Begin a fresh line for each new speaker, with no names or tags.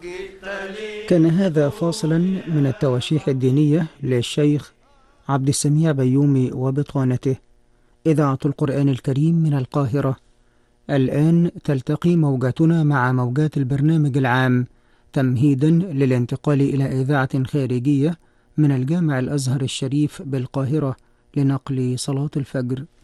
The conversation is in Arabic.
كان هذا فاصلا من التواشيح الدينية للشيخ عبد السميع بيومي وبطانته. إذاعة القرآن الكريم من القاهرة. الآن تلتقي موجاتنا مع موجات البرنامج العام تمهيدا للانتقال إلى إذاعة خارجية من الجامع الأزهر الشريف بالقاهرة لنقل صلاة الفجر.